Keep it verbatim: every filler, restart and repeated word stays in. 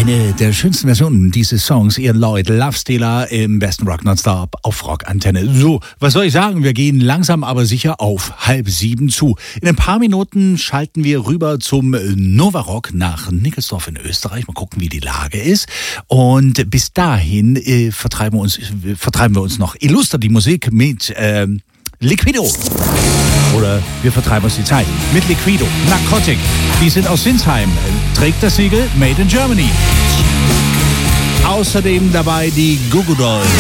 Eine der schönsten Versionen dieses Songs, Ian Lloyd, Love Stealer im besten Rock Nonstop auf Rock Antenne. So, was soll ich sagen? Wir gehen langsam aber sicher auf halb sieben zu. In ein paar Minuten schalten wir rüber zum Nova Rock nach Nickelsdorf in Österreich. Mal gucken, wie die Lage ist. Und bis dahin äh, vertreiben, wir uns, äh, vertreiben wir uns noch illuster die Musik mit äh, Liquido. Oder wir vertreiben uns die Zeit mit Liquido. Narcotic. Die sind aus Sinsheim. Trägt das Siegel Made in Germany. Außerdem dabei die Goo Goo Dolls.